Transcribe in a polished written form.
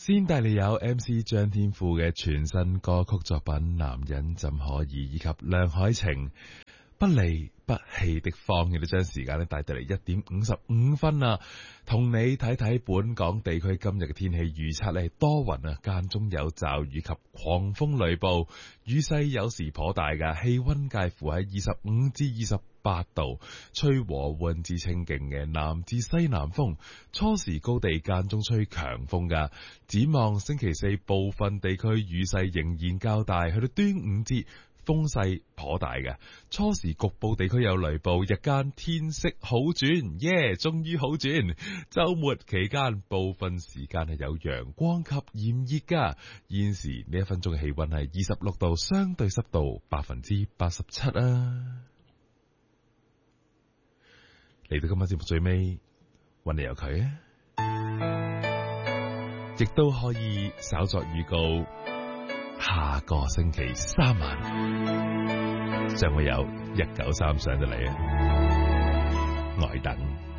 先帶你有 MC 張天賦嘅全新歌曲作品《男人怎可以》，以及梁凱晴不離不棄的放棄，都將時間咧帶到嚟1:55啦。同你睇睇本港地區今日嘅天氣預測咧，多雲啊，間中有驟雨及狂風雷暴，雨勢有時頗大嘅，氣溫介乎喺25至28度，吹和緩至清勁嘅南至西南風，初時高地間中吹強風噶。展望星期四部分地區雨勢仍然較大，去到端午節風勢頗大嘅，初時局部地區有雷暴，日間天色好轉，終於好轉。周末期間部分時間係有陽光及炎熱噶。現時呢1分鐘嘅氣溫係26度，相對濕度87%啊。嚟到今晚節目最尾，搵你有佢啊，亦都可以稍作預告。下個星期3晚將會有193上到嚟啊，我等。